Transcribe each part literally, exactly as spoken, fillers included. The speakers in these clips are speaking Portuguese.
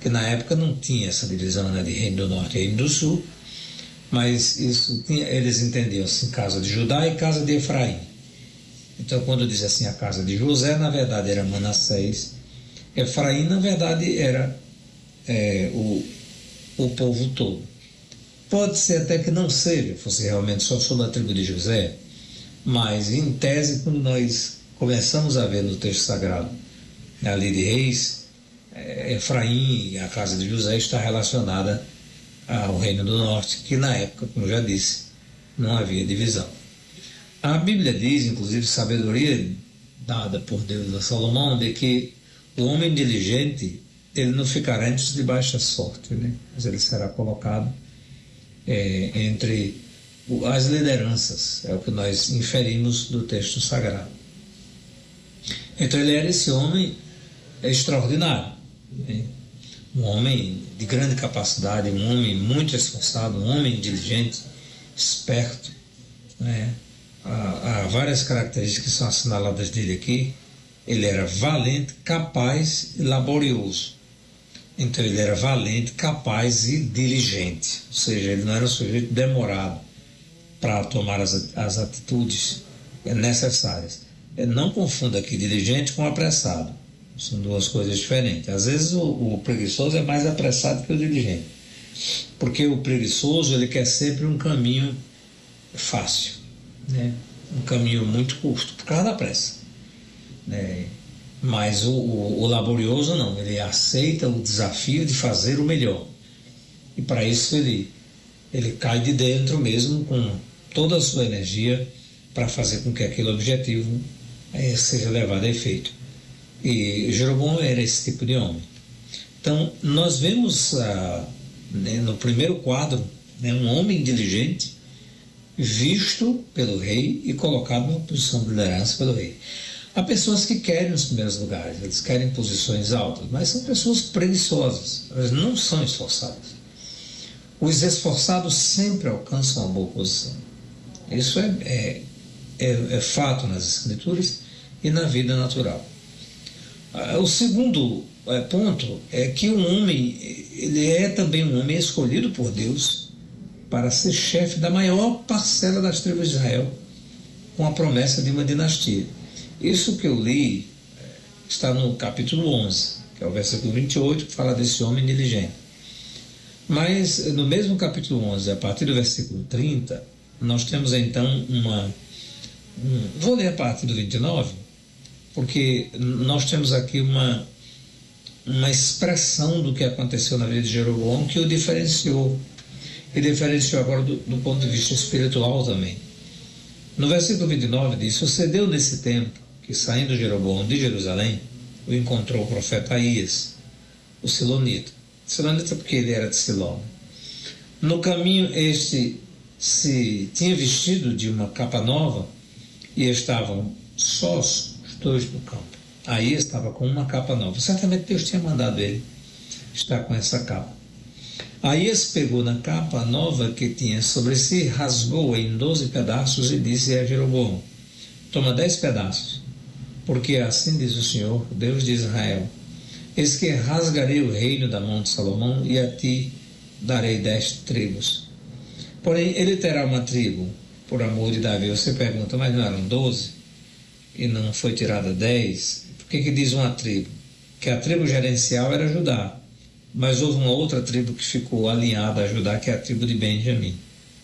que na época não tinha essa divisão, né, de reino do norte e reino do sul, mas isso tinha, eles entendiam assim, casa de Judá e casa de Efraim. Então, quando diz assim a casa de José, na verdade era Manassés. Efraim, na verdade, era é, o, o povo todo. Pode ser até que não seja, fosse realmente só sobre a tribo de José, mas em tese, quando nós começamos a ver no texto sagrado, na lei de Reis, é, Efraim, a casa de José, está relacionada ao reino do norte, que na época, como já disse, não havia divisão. A Bíblia diz, inclusive, sabedoria dada por Deus a Salomão, de que o homem diligente, ele não ficará entre os de baixa sorte, né? Mas ele será colocado é, entre as lideranças, é o que nós inferimos do texto sagrado. Então ele era esse homem extraordinário, né? Um homem de grande capacidade, um homem muito esforçado, um homem diligente, esperto, né? Há, há várias características que são assinaladas dele aqui. Ele era valente, capaz e laborioso. Então ele era valente, capaz e diligente, ou seja, ele não era um sujeito demorado para tomar as, as atitudes necessárias. Não confunda aqui diligente com apressado, são duas coisas diferentes. Às vezes o, o preguiçoso é mais apressado que o diligente, porque o preguiçoso ele quer sempre um caminho fácil, né? Um caminho muito curto, por causa da pressa, né? Mas o, o, o laborioso não, ele aceita o desafio de fazer o melhor, e para isso ele, ele cai de dentro mesmo com toda a sua energia para fazer com que aquele objetivo é, seja levado a efeito. E Jeroboão era esse tipo de homem. Então nós vemos ah, né, no primeiro quadro, né, um homem diligente visto pelo rei e colocado numa posição de liderança pelo rei. Há pessoas que querem os primeiros lugares, eles querem posições altas, mas são pessoas preguiçosas, elas não são esforçadas. Os esforçados sempre alcançam uma boa posição. Isso é, é, é, é fato nas Escrituras e na vida natural. O segundo é, ponto é que um homem, ele é também um homem escolhido por Deus para ser chefe da maior parcela das tribos de Israel, com a promessa de uma dinastia. Isso que eu li está no capítulo onze, que é o versículo vinte e oito, que fala desse homem diligente. Mas no mesmo capítulo onze, a partir do versículo trinta, nós temos então uma... Um, vou ler a partir do vinte e nove, porque nós temos aqui uma, uma expressão do que aconteceu na vida de Jeroboão que o diferenciou, e diferenciou agora do, do ponto de vista espiritual também. No versículo vinte e nove diz: sucedeu nesse tempo que, saindo Jeroboão de Jerusalém, o encontrou o profeta Aías, o silonita. Silonita porque ele era de Siló. No caminho este se tinha vestido de uma capa nova e estavam sós os dois no campo. Aías estava com uma capa nova. Certamente Deus tinha mandado ele estar com essa capa. Aías pegou na capa nova que tinha sobre si, rasgou-a em doze pedaços e disse a Jeroboão: toma dez pedaços, porque assim diz o Senhor, Deus de Israel: eis que rasgarei o reino da mão de Salomão e a ti darei dez tribos. Porém, ele terá uma tribo por amor de Davi. Você pergunta, mas não eram doze? E não foi tirada dez? Por que que diz uma tribo? Que a tribo gerencial era Judá, mas houve uma outra tribo que ficou alinhada a Judá, que é a tribo de Benjamim.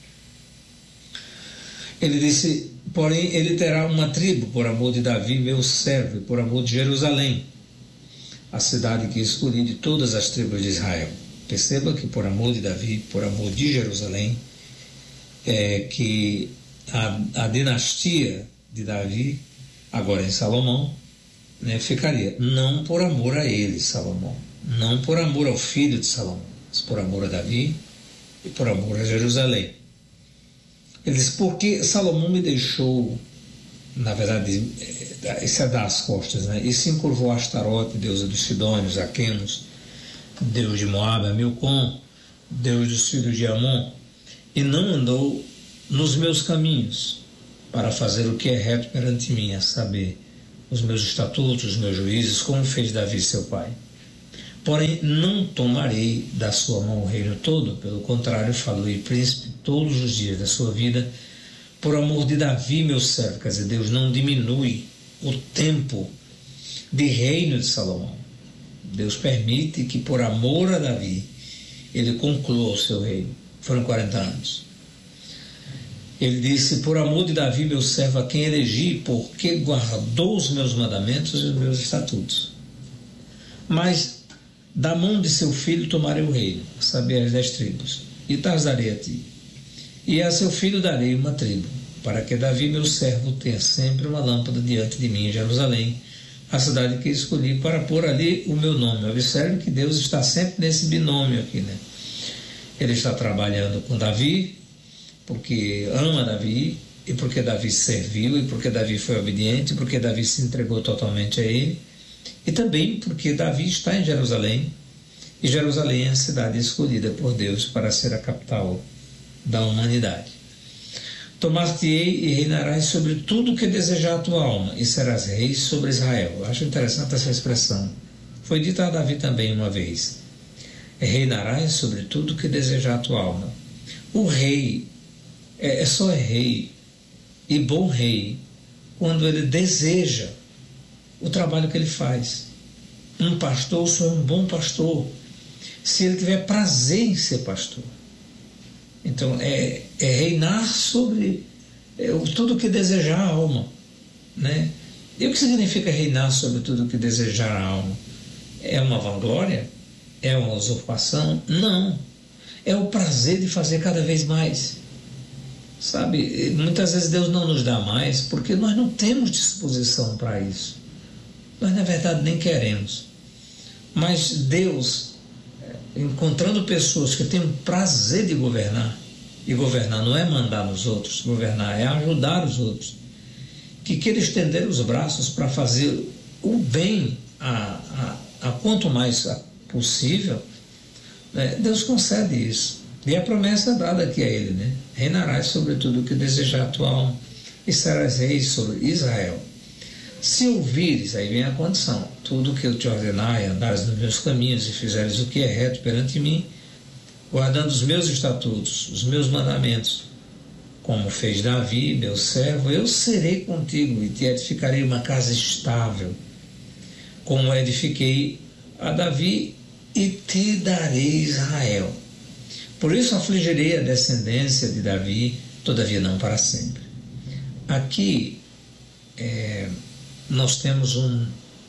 Ele disse, porém, ele terá uma tribo por amor de Davi, meu servo, e por amor de Jerusalém, a cidade que escolhi de todas as tribos de Israel. Perceba que por amor de Davi, por amor de Jerusalém, é que a, a dinastia de Davi, agora em Salomão, né, ficaria. Não por amor a ele, Salomão. Não por amor ao filho de Salomão, mas por amor a Davi e por amor a Jerusalém. Ele diz, porque Salomão me deixou, na verdade, isso é dar as costas, né? E se encurvou a Astarote, deusa dos Sidônios, Aquenos, deus de Moabe, a Milcom, deus dos filhos de Amon, e não andou nos meus caminhos, para fazer o que é reto perante mim, a saber, os meus estatutos, os meus juízos, como fez Davi seu pai. Porém, não tomarei da sua mão o reino todo, pelo contrário, falou-lhe príncipe todos os dias da sua vida, por amor de Davi, meu servo. Quer dizer, Deus não diminui o tempo de reino de Salomão. Deus permite que, por amor a Davi, ele conclua o seu reino. Foram quarenta anos. Ele disse: por amor de Davi, meu servo, a quem elegi, porque guardou os meus mandamentos e os meus estatutos. Mas da mão de seu filho tomarei o reino, a saber, as dez tribos, e tas darei a ti. E a seu filho darei uma tribo, para que Davi, meu servo, tenha sempre uma lâmpada diante de mim em Jerusalém, a cidade que escolhi para pôr ali o meu nome. Observe que Deus está sempre nesse binômio aqui, né? Ele está trabalhando com Davi, porque ama Davi, e porque Davi serviu, e porque Davi foi obediente, e porque Davi se entregou totalmente a ele, e também porque Davi está em Jerusalém, e Jerusalém é a cidade escolhida por Deus para ser a capital da humanidade. Tomar-te-ei e reinarás sobre tudo que desejar a tua alma, e serás rei sobre Israel. Eu acho interessante essa expressão. Foi dita a Davi também uma vez: reinarás sobre tudo que desejar a tua alma. O rei é, é só é rei, e bom rei, quando ele deseja o trabalho que ele faz. Um pastor só é um bom pastor se ele tiver prazer em ser pastor. Então, é, é reinar sobre é, tudo que desejar a alma, né? E o que significa reinar sobre tudo que desejar a alma? É uma vanglória? É uma usurpação? Não. É o prazer de fazer cada vez mais. Sabe, muitas vezes Deus não nos dá mais porque nós não temos disposição para isso. Nós, na verdade, nem queremos. Mas Deus, encontrando pessoas que têm o prazer de governar, e governar não é mandar nos outros, governar é ajudar os outros, que queira estender os braços para fazer o bem a, a, a quanto mais possível, né? Deus concede isso. E a promessa é dada aqui a ele, né? Reinarás sobre tudo o que desejar a tua alma, e serás rei sobre Israel. Se ouvires, aí vem a condição, tudo que eu te ordenar, e andares nos meus caminhos, e fizeres o que é reto perante mim, guardando os meus estatutos, os meus mandamentos, como fez Davi, meu servo, eu serei contigo e te edificarei uma casa estável, como edifiquei a Davi, e te darei Israel. Por isso afligirei a descendência de Davi, todavia não para sempre. Aqui é, nós temos um,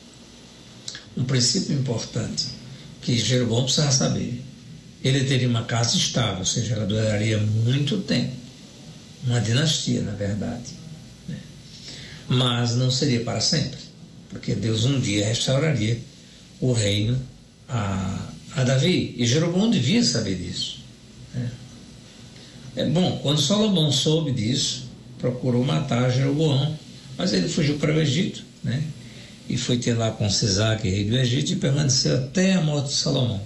um princípio importante que Jeroboão precisava saber. Ele teria uma casa estável, ou seja, ela duraria muito tempo, uma dinastia, na verdade, né? Mas não seria para sempre, porque Deus um dia restauraria o reino a, a Davi, e Jeroboão devia saber disso, né? É bom, quando Salomão soube disso, procurou matar Jeroboão, mas ele fugiu para o Egito, né? E foi ter lá com Sisaque, rei do Egito, e permaneceu até a morte de Salomão.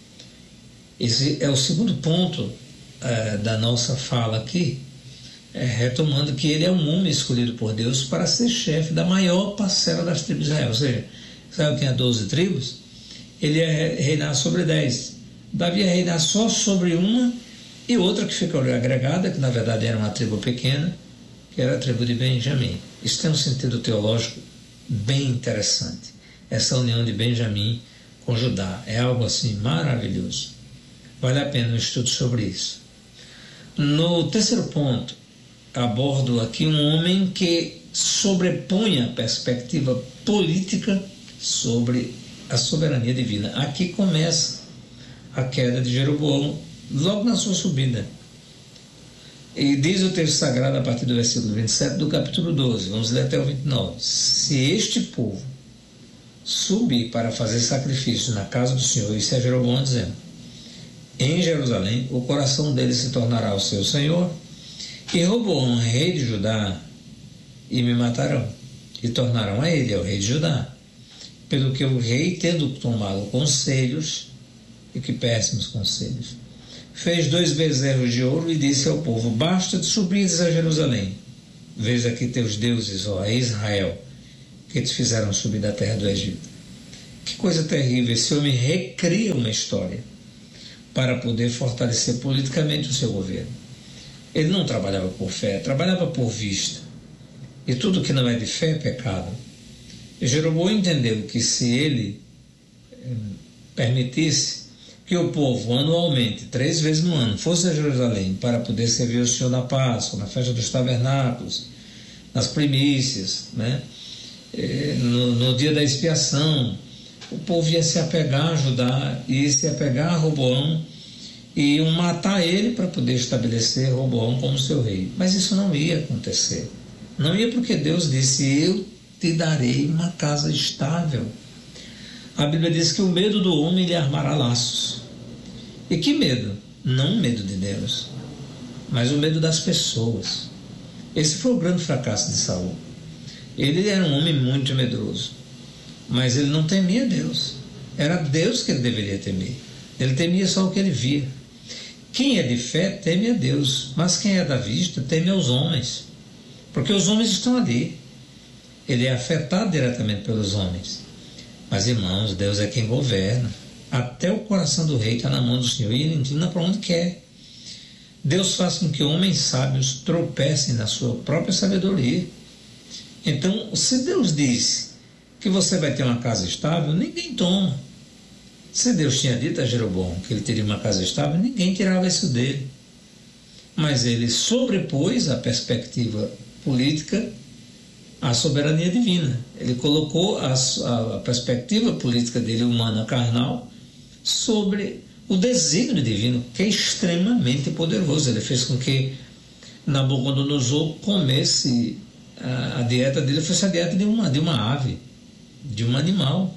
Esse é o segundo ponto é, da nossa fala aqui, é, retomando que ele é um homem escolhido por Deus para ser chefe da maior parcela das tribos de Israel. Ou seja, Israel tinha doze tribos, ele ia reinar sobre dez. Davi ia reinar só sobre uma, e outra que ficou agregada, que na verdade era uma tribo pequena, que era a tribo de Benjamim. Isso tem um sentido teológico bem interessante. Essa união de Benjamim com Judá é algo assim maravilhoso. Vale a pena um estudo sobre isso. No terceiro ponto, abordo aqui um homem que sobrepõe a perspectiva política sobre a soberania divina. Aqui começa a queda de Jeroboão, logo na sua subida. E diz o texto sagrado a partir do versículo vinte e sete do capítulo doze, vamos ler até o vinte e nove. Se este povo subir para fazer sacrifício na casa do Senhor, isso é Jeroboão dizendo, em Jerusalém, o coração dele se tornará o seu Senhor, e Roboão, rei de Judá, e me matarão, e tornarão a ele, ao rei de Judá. Pelo que o rei, tendo tomado conselhos, e que péssimos conselhos, fez dois bezerros de ouro e disse ao povo, basta de subires a Jerusalém, veja aqui teus deuses, ó Israel, que te fizeram subir da terra do Egito. Que coisa terrível, esse homem recria uma história para poder fortalecer politicamente o seu governo. Ele não trabalhava por fé, trabalhava por vista. E tudo que não é de fé é pecado. E Jeroboão entendeu que se ele eh, permitisse que o povo anualmente, três vezes no ano, fosse a Jerusalém para poder servir o Senhor na Páscoa, na festa dos tabernáculos, nas primícias, né? eh, no, no dia da expiação, o povo ia se apegar a Judá, ia se apegar a Roboão e iam matar ele para poder estabelecer Roboão como seu rei. Mas isso não ia acontecer. Não ia, porque Deus disse: eu te darei uma casa estável. A Bíblia diz que o medo do homem lhe armará laços. E que medo? Não o medo de Deus, mas o medo das pessoas. Esse foi o grande fracasso de Saul. Ele era um homem muito medroso, mas ele não temia Deus. Era Deus que ele deveria temer. Ele temia só o que ele via. Quem é de fé teme a Deus, mas quem é da vista teme aos homens, porque os homens estão ali. Ele é afetado diretamente pelos homens. Mas, irmãos, Deus é quem governa. Até o coração do rei está na mão do Senhor e ele inclina para onde quer. Deus faz com que homens sábios tropecem na sua própria sabedoria. Então, se Deus disse que você vai ter uma casa estável, ninguém toma. Se Deus tinha dito a Jeroboão que ele teria uma casa estável, ninguém tirava isso dele. Mas ele sobrepôs a perspectiva política à soberania divina. Ele colocou a, a, a perspectiva política dele, humana, carnal, sobre o desígnio divino, que é extremamente poderoso. Ele fez com que Nabucodonosor comesse, a, a dieta dele fosse a dieta de uma, de uma ave, de um animal.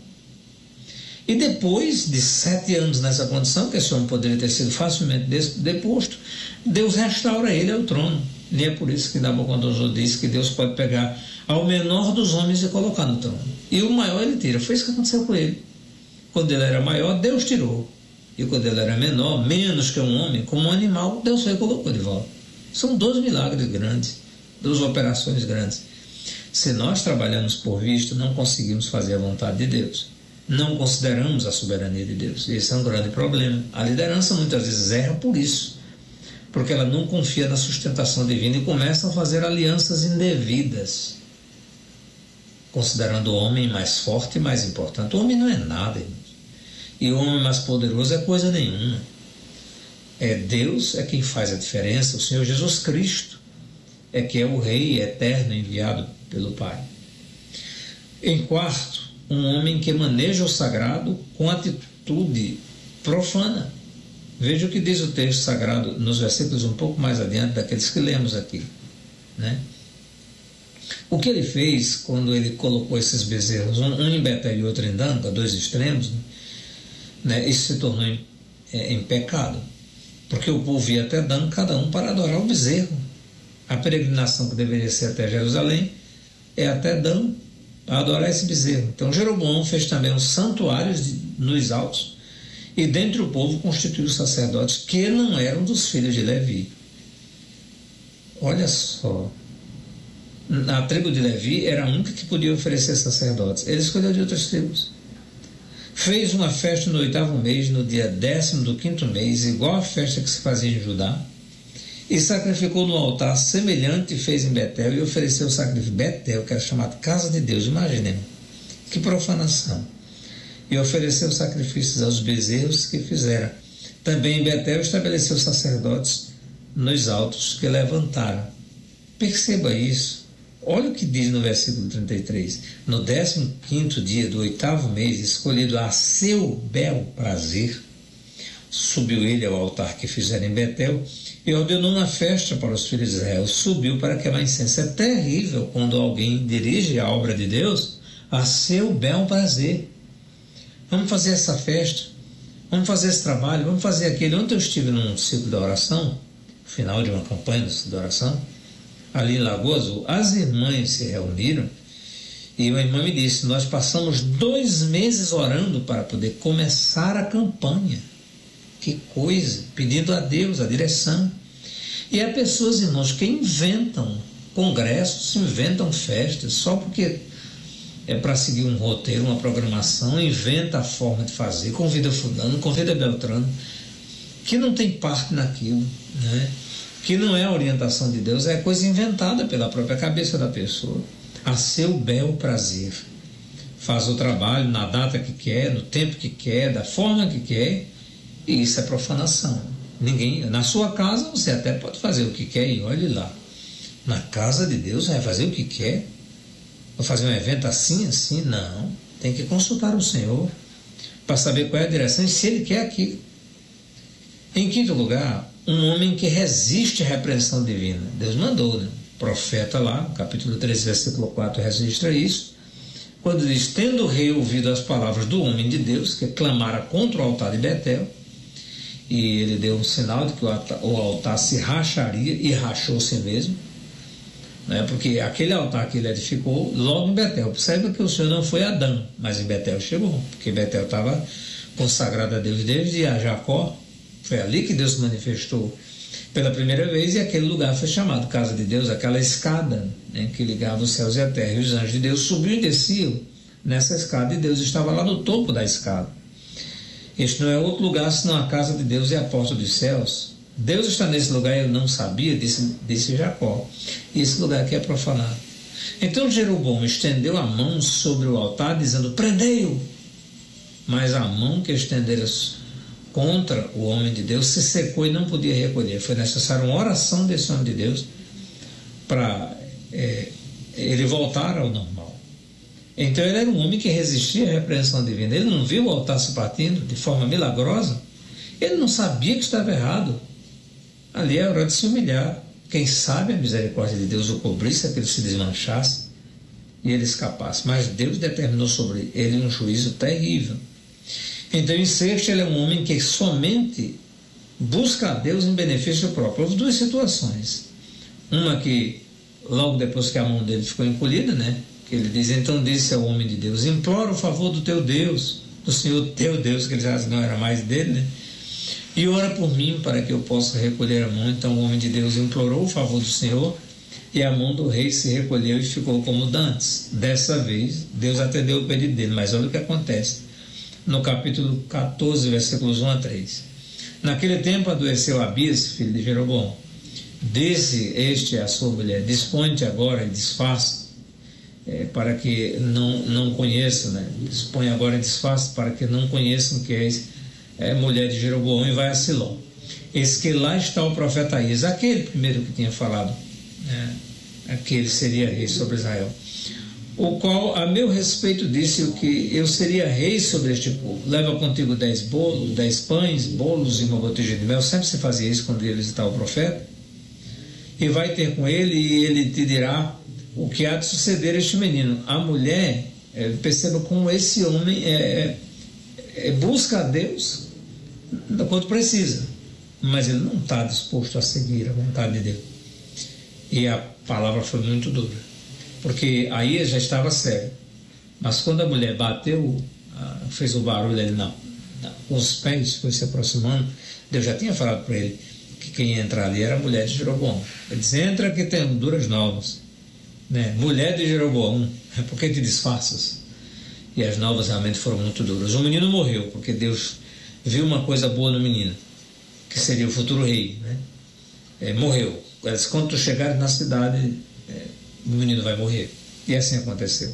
E depois de sete anos nessa condição, que esse homem poderia ter sido facilmente deposto, Deus restaura ele ao trono. E é por isso que Nabucodonosor disse que Deus pode pegar ao menor dos homens e colocar no trono. E o maior ele tira. Foi isso que aconteceu com ele. Quando ele era maior, Deus tirou. E quando ele era menor, menos que um homem, como um animal, Deus foi e colocou de volta. São dois milagres grandes, duas operações grandes. Se nós trabalhamos por vista, não conseguimos fazer a vontade de Deus. Não consideramos a soberania de Deus. Esse é um grande problema. A liderança muitas vezes erra por isso, porque ela não confia na sustentação divina e começa a fazer alianças indevidas, considerando o homem mais forte e mais importante. O homem não é nada, irmãos. E o homem mais poderoso é coisa nenhuma. É Deus é quem faz a diferença. O Senhor Jesus Cristo é que é o Rei eterno enviado pelo Pai. Em quarto, um homem que maneja o sagrado com atitude profana. Veja o que diz o texto sagrado nos versículos um pouco mais adiante daqueles que lemos aqui, né? O que ele fez quando ele colocou esses bezerros, um, um em Betel e outro em Dan, a dois extremos, né? Isso se tornou em, é, em pecado, porque o povo ia até Dan, cada um para adorar o bezerro. A peregrinação que deveria ser até Jerusalém é até Dan, a adorar esse bezerro. Então Jeroboão fez também os santuários de, nos altos, e dentre o povo constituiu sacerdotes que não eram dos filhos de Levi. Olha só, a tribo de Levi era a única que podia oferecer sacerdotes. Ele escolheu de outras tribos. Fez uma festa no oitavo mês, no dia décimo do quinto mês, igual a festa que se fazia em Judá, e sacrificou no altar semelhante fez em Betel e ofereceu o sacrifício. Betel, que era chamado Casa de Deus, imaginem, que profanação. E ofereceu sacrifícios aos bezerros que fizeram. Também em Betel estabeleceu sacerdotes nos altos que levantaram. Perceba isso. Olha o que diz no versículo trinta e três. No décimo quinto dia do oitavo mês, escolhido a seu bel prazer, subiu ele ao altar que fizeram em Betel e ordenou uma festa para os filhos de Israel. Subiu para queimar incenso. É terrível quando alguém dirige a obra de Deus a seu bel prazer. Vamos fazer essa festa, vamos fazer esse trabalho, vamos fazer aquele. Ontem eu estive num ciclo de oração, final de uma campanha de oração, ali em Lagoa Azul. As irmãs se reuniram e uma irmã me disse: nós passamos dois meses orando para poder começar a campanha. Que coisa, pedindo a Deus a direção. E há pessoas, irmãos, que inventam congressos, inventam festas, só porque é para seguir um roteiro, uma programação, inventa a forma de fazer, convida fulano, convida Beltrano, que não tem parte naquilo, né? Que não é a orientação de Deus, é coisa inventada pela própria cabeça da pessoa, a seu bel prazer. Faz o trabalho na data que quer, no tempo que quer, da forma que quer, e isso é profanação. Ninguém, na sua casa você até pode fazer o que quer e olhe lá. Na casa de Deus vai fazer o que quer? Vou fazer um evento assim, assim? Não. Tem que consultar o Senhor para saber qual é a direção e se Ele quer aquilo. Em quinto lugar, um homem que resiste à repreensão divina. Deus mandou, né? O profeta lá, capítulo treze, versículo quatro, registra isso. Quando diz, tendo o rei ouvido as palavras do homem de Deus, que clamara contra o altar de Betel, e ele deu um sinal de que o altar, o altar se racharia, e rachou-se mesmo, né? Porque aquele altar que ele edificou logo em Betel. Perceba que o Senhor não foi Adão, mas em Betel chegou, porque Betel estava consagrado a Deus desde a Jacó. Foi ali que Deus se manifestou pela primeira vez, e aquele lugar foi chamado Casa de Deus, aquela escada, né, que ligava os céus e a terra, e os anjos de Deus subiam e desciam nessa escada, e Deus estava lá no topo da escada. Este não é outro lugar senão a casa de Deus e a porta dos céus. Deus está nesse lugar, eu não sabia, disse, disse Jacó, e esse lugar aqui é profanado. Então Jeroboão estendeu a mão sobre o altar, dizendo, prendei-o. Mas a mão que estendera contra o homem de Deus se secou e não podia recolher. Foi necessária uma oração desse homem de Deus para é, ele voltar ao normal. Então ele era um homem que resistia à repreensão divina. Ele não viu o altar se partindo de forma milagrosa. Ele não sabia que estava errado. Ali é hora de se humilhar. Quem sabe a misericórdia de Deus o cobrisse, para que ele se desmanchasse e ele escapasse. Mas Deus determinou sobre ele um juízo terrível. Então, em sexto, ele é um homem que somente busca a Deus em benefício próprio. Houve duas situações. Uma que, logo depois que a mão dele ficou encolhida, né? Que ele diz, então disse ao homem de Deus, implora o favor do teu Deus, do Senhor teu Deus, que ele já não era mais dele, né? E ora por mim para que eu possa recolher a mão. Então o homem de Deus implorou o favor do Senhor, e a mão do rei se recolheu e ficou como dantes. Dessa vez, Deus atendeu o pedido dele, mas olha o que acontece. No capítulo catorze, versículos um a três. Naquele tempo adoeceu Abias, filho de Jeroboão. Disse este a sua mulher, dispõe-te agora e disfarça, é, para que não, não conheçam, né? Dispõe agora e disfarça, para que não conheçam que és é, mulher de Jeroboão, e vai a Siló. Eis que lá está o profeta Aías, aquele primeiro que tinha falado, né? Aquele seria rei sobre Israel, o qual a meu respeito disse o que eu seria rei sobre este povo. Leva contigo dez bolos, dez pães, bolos e uma botija de mel. Sempre se fazia isso quando ia visitar o profeta. E vai ter com ele, e ele te dirá o que há de suceder a este menino. A mulher, é, perceba como esse homem é, é, busca a Deus quanto precisa, mas ele não está disposto a seguir a vontade de Deus. E a palavra foi muito dura, porque aí já estava cego, mas quando a mulher bateu, fez o barulho ali não, não, com os pés, foi se aproximando, Deus já tinha falado para ele que quem ia entrar ali era a mulher de Jeroboão. Ele diz, entra que tem duras novas, né? Mulher de Jeroboão, por que te disfarças? E as novas realmente foram muito duras. O menino morreu, porque Deus viu uma coisa boa no menino, que seria o futuro rei, né? É, morreu. Ele disse, quando tu chegares na cidade, é, o menino vai morrer. E assim aconteceu.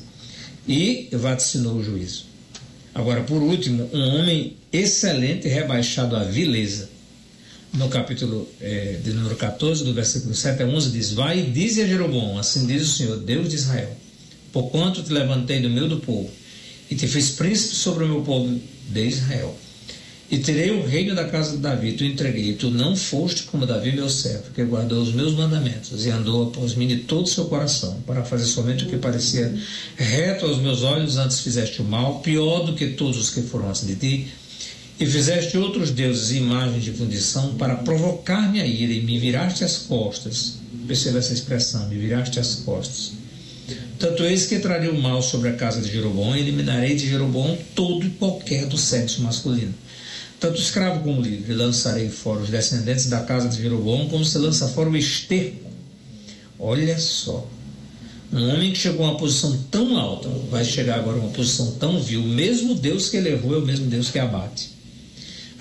E vaticinou o juízo. Agora, por último, um homem excelente rebaixado à vileza. No capítulo é, de número catorze, do versículo sete a onze, diz, vai e dize a Jeroboão, assim diz o Senhor, Deus de Israel, porquanto te levantei do meio do povo, e te fiz príncipe sobre o meu povo de Israel, e tirei o reino da casa de Davi, tu entreguei, e tu não foste como Davi meu servo, que guardou os meus mandamentos, e andou após mim de todo o seu coração, para fazer somente o que parecia reto aos meus olhos. Antes fizeste o mal, pior do que todos os que foram antes de ti, e fizeste outros deuses e imagens de fundição para provocar-me a ira, e me viraste as costas. Perceba essa expressão, me viraste as costas. Tanto eis que trarei o mal sobre a casa de Jeroboão, e eliminarei de Jeroboão todo e qualquer do sexo masculino, tanto escravo como livre. Lançarei fora os descendentes da casa de Jeroboão, como se lança fora o esterco. Olha só, Um homem que chegou a uma posição tão alta vai chegar agora a uma posição tão vil. O mesmo Deus que elevou é o mesmo Deus que abate.